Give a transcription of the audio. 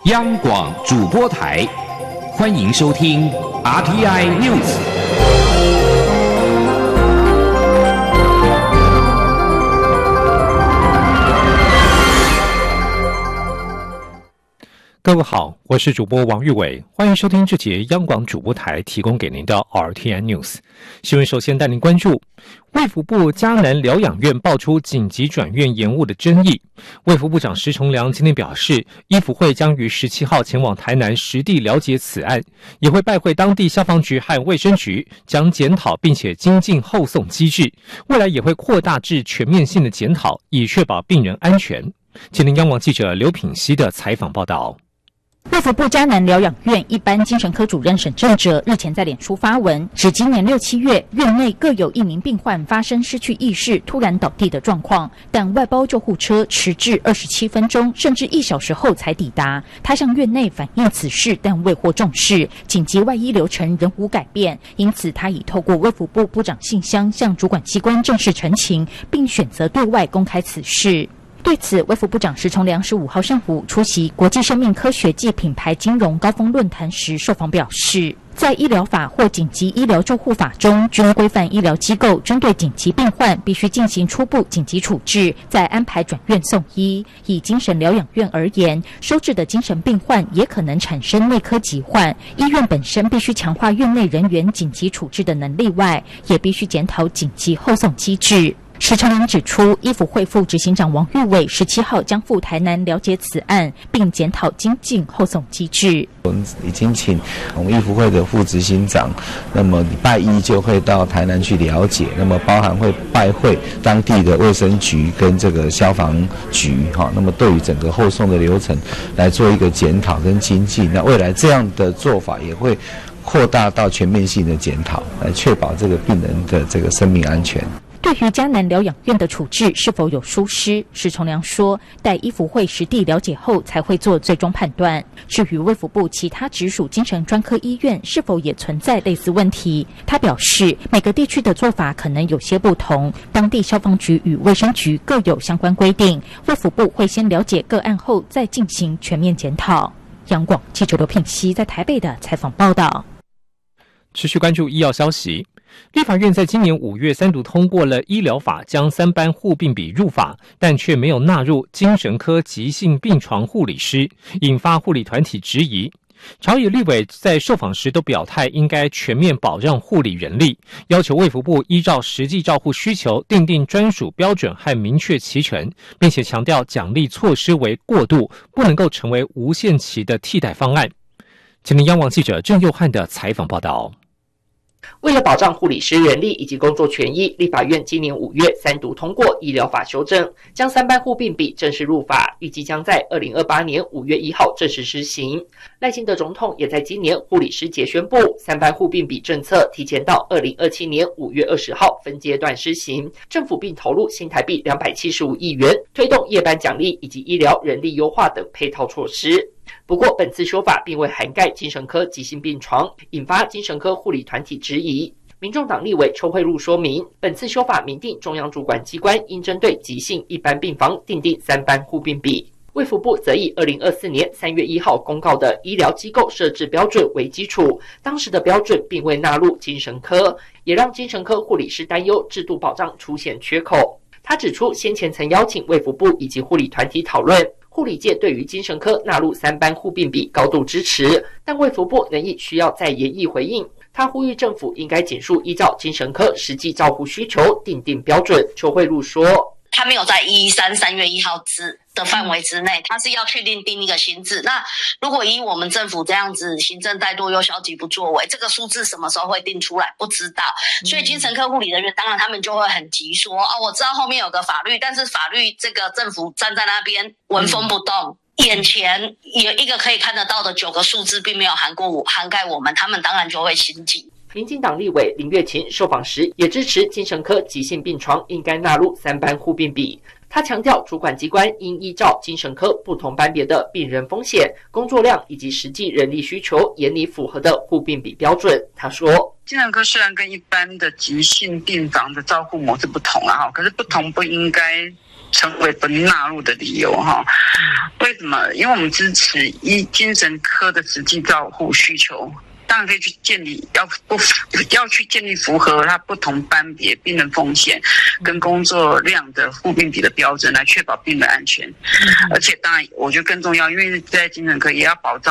央广主播台，欢迎收听 RTI News。 各位好，我是主播王玉伟，欢迎收听这节央广主播台提供给您的 RTI News 新闻。首先带您关注卫福部嘉南疗养院爆出紧急转院延误的争议。卫福部长石崇良今天表示，医福会将于17号前往台南实地了解此案，也会拜会当地消防局和卫生局，将检讨并且精进后送机制，未来也会扩大至全面性的检讨，以确保病人安全。今天央广记者刘品熙的采访报道。 卫福部嘉南疗养院一般精神科主任沈正哲日前在脸书发文，指今年6、7月院内各有1名病患发生失去意识、突然倒地的状况，但外包救护车迟至27分钟甚至1小时后才抵达。他向院内反映此事，但未获重视，紧急外医流程仍无改变，因此他已透过卫福部部长信箱向主管机关正式陈情，并选择对外公开此事。对此，卫福部长石崇良15号上午出席国际生命科学暨品牌金融高峰论坛时受访表示，在医疗法或紧急医疗救护法中，均规范医疗机构针对紧急病患必须进行初步紧急处置，再安排转院送医。以精神疗养院而言，收治的精神病患也可能产生内科疾患，医院本身必须强化院内人员紧急处置的能力外，也必须检讨紧急后送机制。石崇良指出，医福会副执行长王玉伟17号将赴台南了解此案，并检讨精进后送机制。 我们已经请我们医福会的副执行长，那么礼拜一就会到台南去了解，那么包含会拜会当地的卫生局跟这个消防局，那么对于整个后送的流程来做一个检讨跟精进。那未来这样的做法也会扩大到全面性的检讨，来确保这个病人的这个生命安全。 对于嘉南疗养院的处置是否有疏失，石崇良说，待医福会实地了解后才会做最终判断。至于卫福部其他直属精神专科医院是否也存在类似问题，他表示，每个地区的做法可能有些不同，当地消防局与卫生局各有相关规定，卫福部会先了解个案后再进行全面检讨。央广记者刘品熙在台北的采访报道。 持续关注医药消息。立法院在今年5月3读通过了医疗法，将3班护病比入法，但却没有纳入精神科急性病床护理师，引发护理团体质疑。朝野立委在受访时都表态，应该全面保障护理人力，要求卫福部依照实际照护需求订定专属标准和明确期程，并且强调奖励措施为过渡，不能够成为无限期的替代方案。今天央广记者郑佑汉的采访报道。 为了保障护理师人力以及工作权益，立法院今年5月3读通过医疗法修正，将3班护病比正式入法，预计将在2028年5月1号正式施行。赖清德总统也在今年护理师节宣布，3班护病比政策提前到2027年5月20号分阶段施行，政府并投入新台币275亿元，推动夜班奖励以及医疗人力优化等配套措施。不过，本次修法并未涵盖精神科急性病床，引发精神科护理团体质疑。民众党立委邱慧茹说明，本次修法明定中央主管机关应针对急性一般病房订定3班护病比。卫福部则以2024年3月1号公告的医疗机构设置标准为基础，当时的标准并未纳入精神科，也让精神科护理师担忧制度保障出现缺口。他指出，先前曾邀请卫福部以及护理团体讨论，护理界对于精神科纳入3班护病比高度支持，但卫福部仍亦需要再研议回应。他呼吁政府应该尽速依照精神科实际照护需求订定标准。邱慧茹说， 他没有在113 3月1号的范围之内，他是要确定定一个新制。那如果以我们政府这样子行政怠惰又消极不作为，这个数字什么时候会定出来不知道。所以精神科护理人员当然他们就会很急说，我知道后面有个法律，但是法律这个政府站在那边纹风不动，眼前有一个可以看得到的9个数字并没有涵盖我们，他们当然就会心急。 民进党立委林月琴受访时也支持精神科急性病床应该纳入3班护病比。他强调，主管机关应依照精神科不同班别的病人风险、工作量以及实际人力需求，研拟符合的护病比标准。他说， 精神科虽然跟一般的急性病房的照护模式不同可是不同不应该成为不纳入的理由哈。为什么？因为我们支持精神科的实际照护需求。当然可以去建立，要去建立符合它不同班别病人风险跟工作量的护病比的标准，来确保病人安全。而且当然，我觉得更重要，因为在精神科也要保障